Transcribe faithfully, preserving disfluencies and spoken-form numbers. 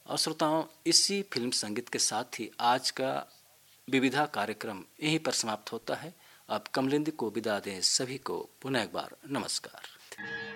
और श्रोताओं, इसी फिल्म संगीत के साथ ही आज का विविधा कार्यक्रम यहीं पर समाप्त होता है। अब कमलेंद्र को विदा दें, सभी को पुनः एक बार नमस्कार।